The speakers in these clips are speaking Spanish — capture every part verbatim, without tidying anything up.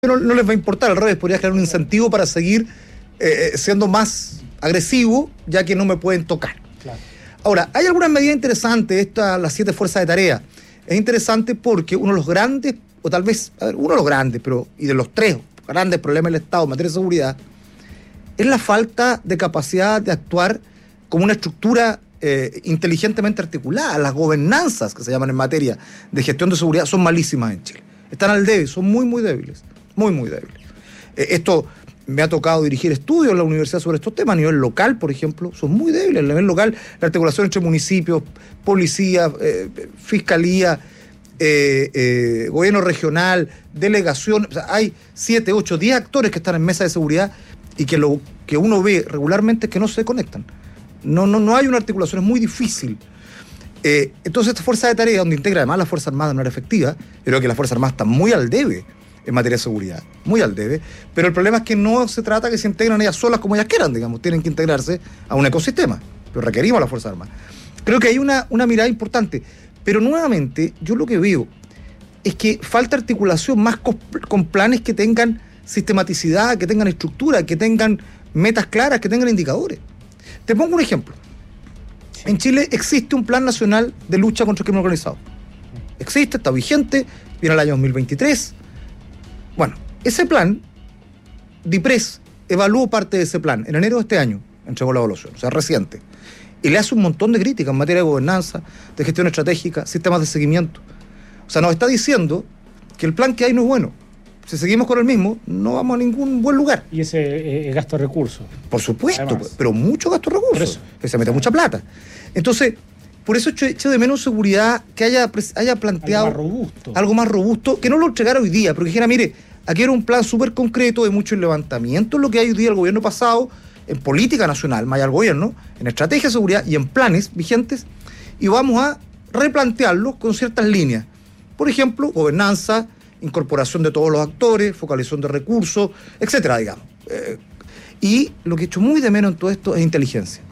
no, no les va a importar, al revés, podría crear un incentivo para seguir eh, siendo más agresivo, ya que no me pueden tocar. Claro. Ahora, hay algunas medidas interesantes, esta, las siete fuerzas de tarea. Es interesante porque uno de los grandes, o tal vez, a ver, uno de los grandes, pero y de los tres grandes problemas del Estado en materia de seguridad, es la falta de capacidad de actuar como una estructura eh, inteligentemente articulada. Las gobernanzas que se llaman en materia de gestión de seguridad son malísimas en Chile. Están al debe, son muy, muy débiles. Muy, muy débiles. Eh, esto me ha tocado dirigir estudios en la universidad sobre estos temas. A nivel local, por ejemplo, son muy débiles. A nivel local, la articulación entre municipios, policía, eh, fiscalía, eh, eh, gobierno regional, delegación. O sea, hay siete, ocho, diez actores que están en mesa de seguridad y que lo que uno ve regularmente es que no se conectan. No, no, no hay una articulación, es muy difícil. Eh, entonces, esta fuerza de tarea, donde integra además la Fuerza Armada de manera efectiva, yo creo que la Fuerza Armada está muy al debe en materia de seguridad, muy al debe, pero el problema es que no se trata que se integren ellas solas como ellas quieran, digamos, tienen que integrarse a un ecosistema, pero requerimos a la Fuerza Armada. Creo que hay una, una mirada importante, pero nuevamente yo lo que veo es que falta articulación más con, con planes que tengan sistematicidad, que tengan estructura, que tengan metas claras, que tengan indicadores. Te pongo un ejemplo. En Chile existe un plan nacional de lucha contra el crimen organizado. Existe, está vigente, viene el año dos mil veintitrés. Bueno, ese plan, DIPRES evaluó parte de ese plan. En enero de este año entregó la evaluación, o sea, reciente. Y le hace un montón de críticas en materia de gobernanza, de gestión estratégica, sistemas de seguimiento. O sea, nos está diciendo que el plan que hay no es bueno. Si seguimos con el mismo, no vamos a ningún buen lugar. Y ese eh, gasto de recursos. Por supuesto, además, pero mucho gasto de recursos. Que se mete mucha plata. Entonces, por eso echo, echo de menos seguridad que haya, haya planteado algo más robusto. Algo más robusto, que no lo entregara hoy día, pero que dijera, mire, aquí era un plan súper concreto de mucho levantamiento en lo que hay hoy día el gobierno pasado, en política nacional, más allá del gobierno, en estrategia de seguridad y en planes vigentes, y vamos a replantearlos con ciertas líneas. Por ejemplo, gobernanza, incorporación de todos los actores, focalización de recursos, etcétera, digamos. Eh, y lo que he hecho muy de menos en todo esto es inteligencia.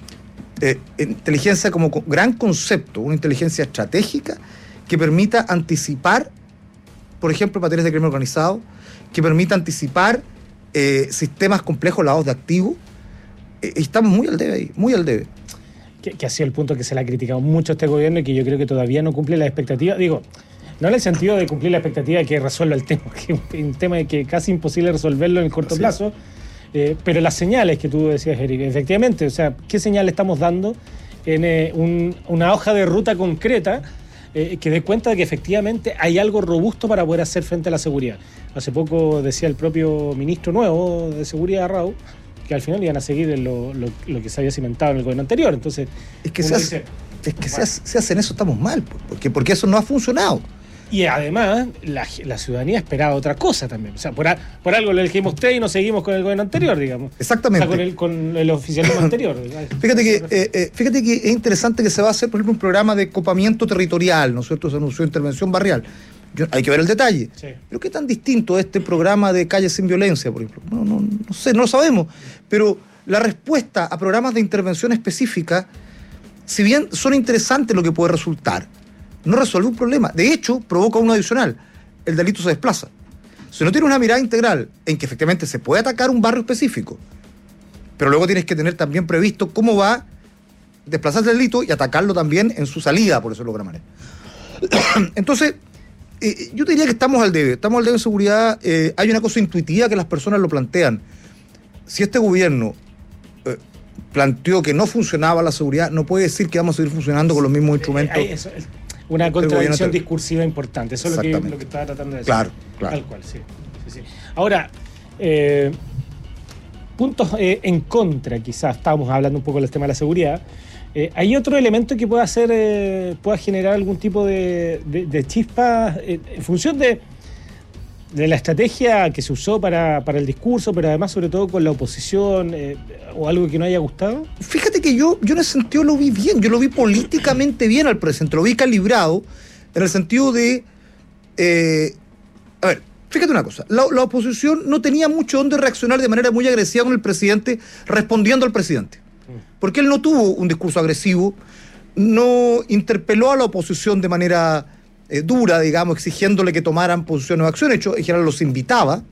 Eh, inteligencia como co- gran concepto, una inteligencia estratégica que permita anticipar, por ejemplo, materias de crimen organizado, que permita anticipar eh, sistemas complejos lavados de activos. Eh, estamos muy al debe ahí, muy al debe. Que, que ha sido el punto que se le ha criticado mucho a este gobierno y que yo creo que todavía no cumple las expectativas. Digo, no en el sentido de cumplir la expectativa de que resuelva el tema, que es un tema de que es casi imposible resolverlo en el corto Así plazo, eh, pero las señales que tú decías, Eric, efectivamente, o sea, ¿qué señal estamos dando en eh, un, una hoja de ruta concreta eh, que dé cuenta de que efectivamente hay algo robusto para poder hacer frente a la seguridad? Hace poco decía el propio ministro nuevo de Seguridad, Raúl, que al final iban a seguir lo, lo, lo que se había cimentado en el gobierno anterior. Entonces, es que, se, hace, dice, es que bueno, se, hace, se hacen eso, estamos mal, porque, porque eso no ha funcionado. Y además, la, la ciudadanía esperaba otra cosa también. O sea, por, a, por algo le elegimos usted y no seguimos con el gobierno anterior, digamos. Exactamente. O sea, con el, con el oficialismo anterior. Fíjate que, eh, eh, fíjate que es interesante que se va a hacer, por ejemplo, un programa de copamiento territorial, ¿no es cierto? Se anunció intervención barrial. Yo, hay que ver el detalle. Sí. Pero ¿qué tan distinto es este programa de Calles sin Violencia, por ejemplo? No, no, no sé, no lo sabemos. Pero la respuesta a programas de intervención específica, si bien son interesantes lo que puede resultar, no resuelve un problema. De hecho, provoca uno adicional. El delito se desplaza. Si no tiene una mirada integral en que efectivamente se puede atacar un barrio específico, pero luego tienes que tener también previsto cómo va a desplazarse el delito y atacarlo también en su salida, por eso lo llamaré. Entonces, eh, yo te diría que estamos al debe. Estamos al debe en seguridad. Eh, hay una cosa intuitiva que las personas lo plantean. Si este gobierno eh, planteó que no funcionaba la seguridad, no puede decir que vamos a seguir funcionando con los mismos instrumentos. Eh, eso, una contradicción te... discursiva importante. Eso es lo que, lo que estaba tratando de decir. Claro, claro. Tal cual, sí. sí, sí. Ahora, eh, puntos eh, en contra, quizás, estábamos hablando un poco del tema de la seguridad. Eh, ¿Hay otro elemento que pueda hacer, eh, pueda generar algún tipo de, de, de chispa eh, en función de, de la estrategia que se usó para, para el discurso, pero además sobre todo con la oposición, eh, o algo que no haya gustado? Fíjate que yo, yo en ese sentido lo vi bien, yo lo vi políticamente bien al presidente, lo vi calibrado en el sentido de, eh, a ver, fíjate una cosa, la, la oposición no tenía mucho donde reaccionar de manera muy agresiva con el presidente, respondiendo al presidente, porque él no tuvo un discurso agresivo, no interpeló a la oposición de manera eh, dura, digamos, exigiéndole que tomaran posiciones o acciones. De hecho, en general los invitaba